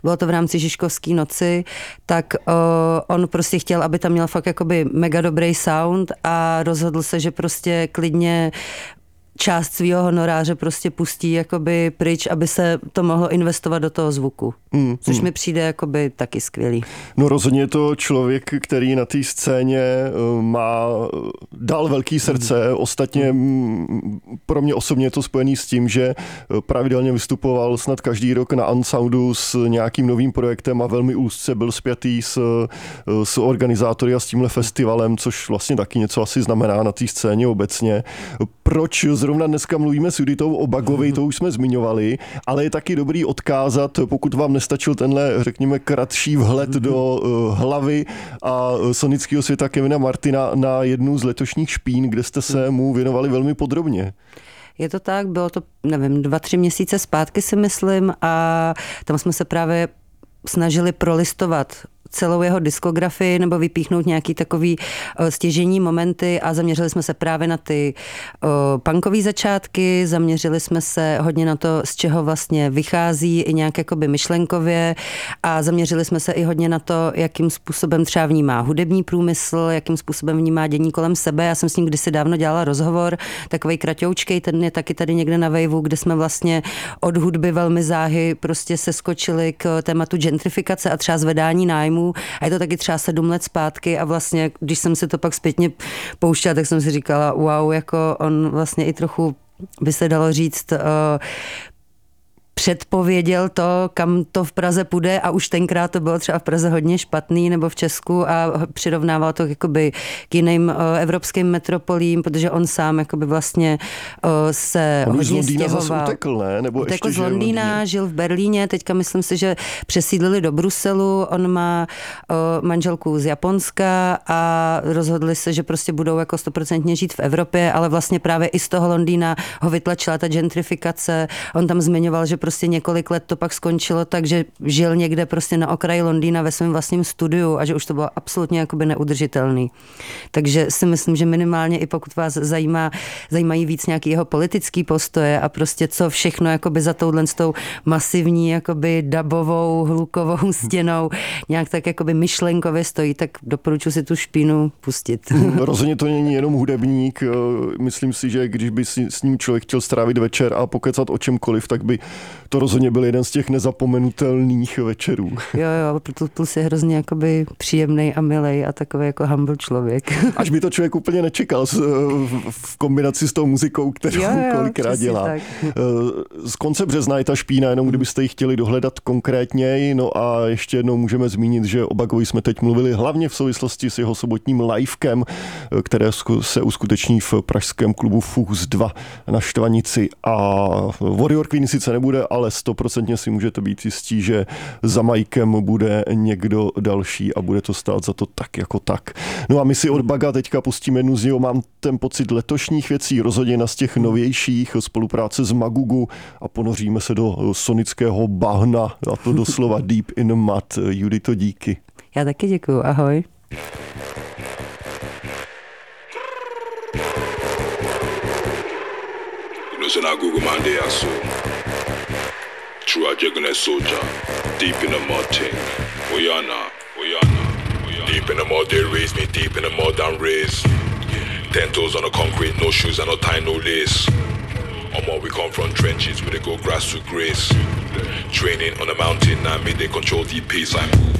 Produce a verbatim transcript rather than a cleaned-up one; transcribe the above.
bylo to v rámci Žižkovské noci, tak uh, on prostě chtěl, aby tam měl fakt jakoby mega dobrý sound a rozhodl se, že prostě klidně část svýho honoráře prostě pustí jakoby pryč, aby se to mohlo investovat do toho zvuku. Mm, což mm. mi přijde jakoby taky skvělý. No rozhodně je to člověk, který na té scéně má dal velký srdce. Mm. Ostatně mm. pro mě osobně je to spojený s tím, že pravidelně vystupoval snad každý rok na Unsoundu s nějakým novým projektem a velmi úzce byl spjatý s, s organizátory a s tímhle festivalem, což vlastně taky něco asi znamená na té scéně obecně. Proč zrovna dneska mluvíme s Juditou o Bagovi, to už jsme zmiňovali, ale je taky dobrý odkázat, pokud vám nestačil tenhle, řekněme, kratší vhled do uh, hlavy a sonického světa Kevina Martina, na jednu z letošních špín, kde jste se mu věnovali velmi podrobně. Je to tak, bylo to, nevím, dva, tři měsíce zpátky si myslím a tam jsme se právě snažili prolistovat celou jeho diskografii nebo vypíchnout nějaký takový uh, stěžejní momenty a zaměřili jsme se právě na ty uh, punkové začátky, zaměřili jsme se hodně na to, z čeho vlastně vychází i nějak jakoby myšlenkově a zaměřili jsme se i hodně na to, jakým způsobem třeba vnímá hudební průmysl, jakým způsobem vnímá dění kolem sebe. Já jsem s ním kdysi dávno dělala rozhovor, takovej kratoučkej, ten je taky tady někde na Waveu, kde jsme vlastně od hudby velmi záhy prostě se skočili k tématu gentrifikace a třeba zvedání nájmu. A je to taky třeba sedm let zpátky a vlastně, když jsem si to pak zpětně pouštěla, tak jsem si říkala, wow, jako on vlastně i trochu, by se dalo říct, uh, předpověděl to, kam to v Praze půjde a už tenkrát to bylo třeba v Praze hodně špatný nebo v Česku a přirovnával to jakoby k jiným uh, evropským metropolím, protože on sám jakoby vlastně uh, se on hodně stěhoval. On už z Londýna zase utekl, ne? Nebo utekl ještě z Londýna, žil v Berlíně, teďka myslím si, že přesídlili do Bruselu, on má uh, manželku z Japonska a rozhodli se, že prostě budou jako stoprocentně žít v Evropě, ale vlastně právě i z toho Londýna ho vytlačila ta gentrifikace. On tam zmiňoval, že prostě několik let to pak skončilo tak, že žil někde prostě na okraji Londýna ve svém vlastním studiu a že už to bylo absolutně jakoby neudržitelný. Takže si myslím, že minimálně i pokud vás zajímá, zajímají víc nějaký jeho politický postoje a prostě co všechno jakoby za touhle s tou masivní jakoby dabovou, hlukovou stěnou nějak tak jakoby myšlenkově stojí, tak doporučuji si tu špínu pustit. Rozhodně to není jenom hudebník. Myslím si, že když by si s ním člověk chtěl strávit večer a pokecat o čemkoliv, tak by to rozhodně byl jeden z těch nezapomenutelných večerů. Jo, jo, plus je hrozně jakoby příjemnej a milej a takový jako humble člověk. Až by to člověk úplně nečekal v kombinaci s tou muzikou, kterou jo, jo, kolikrát dělá. Tak. Z konce března je ta špína, jenom kdybyste ji chtěli dohledat konkrétněji. No a ještě jednou můžeme zmínit, že o Bagovi jsme teď mluvili hlavně v souvislosti s jeho sobotním livekem, které se uskuteční v pražském klubu Fuchs dva na Štvanici. A Warrior Queen sice nebude, ale stoprocentně si můžete být jistí, že za Majkem bude někdo další a bude to stát za to tak jako tak. No a my si od Baga teďka pustíme jednu z něho, mám ten pocit letošních věcí, rozhodně z těch novějších, spolupráce s Magugu a ponoříme se do sonického bahna, a to doslova deep in mud. Judito, díky. Já taky děkuju, ahoj. Listen, I Google my day, I saw. True, I juggle that soldier. Deep in the mud thing. Oyana, Oyana, Oyana. Deep in the mud, they raise me. Deep in the mud, I'm raised. Ten toes on the concrete, no shoes and no tie, no lace. Omo, we come from trenches where they go grass to grace. Training on the mountain, now me they control the pace. I move